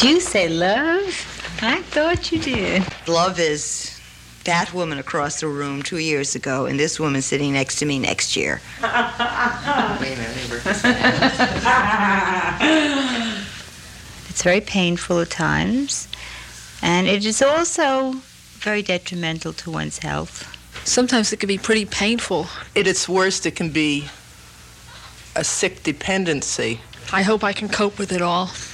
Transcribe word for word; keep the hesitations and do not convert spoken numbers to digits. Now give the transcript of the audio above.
you say love? I thought you did. Love is that woman across the room two years ago and this woman sitting next to me next year. Wait a minute, It's very painful at times, and it is also very detrimental to one's health. Sometimes it can be pretty painful. At its worst, it can be a sick dependency. I hope I can cope with it all.